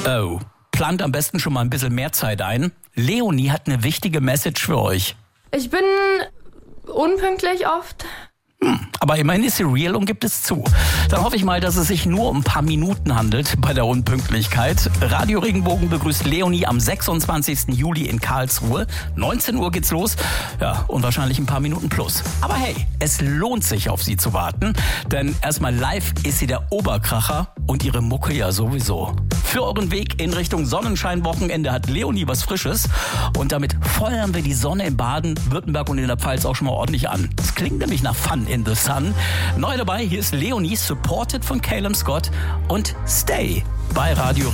Oh, plant am besten schon mal ein bisschen mehr Zeit ein. Leonie hat eine wichtige Message für euch. Ich bin unpünktlich oft. Aber immerhin ist sie real und gibt es zu. Dann hoffe ich mal, dass es sich nur um ein paar Minuten handelt bei der Unpünktlichkeit. Radio Regenbogen begrüßt Leonie am 26. Juli in Karlsruhe. 19 Uhr geht's los. Ja, und wahrscheinlich ein paar Minuten plus. Aber hey, es lohnt sich, auf sie zu warten. Denn erstmal live ist sie der Oberkracher und ihre Mucke ja sowieso. Für euren Weg in Richtung Sonnenscheinwochenende hat Leonie was Frisches. Und damit feuern wir die Sonne in Baden-Württemberg und in der Pfalz auch schon mal ordentlich an. Das klingt nämlich nach Fun in the Sun. Neu dabei, hier ist Leonie, supported von Calum Scott und Stay bei Radio